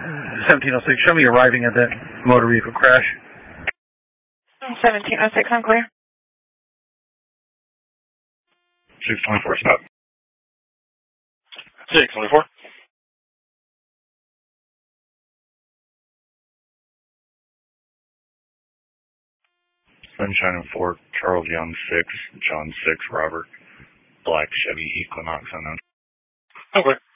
1706. Show me arriving at that motor vehicle crash. 1706, I'm clear. 624, stop. 624. Sunshine and Fork, Charles Young 6, John 6, Robert, Black Chevy Equinox unknown. Okay.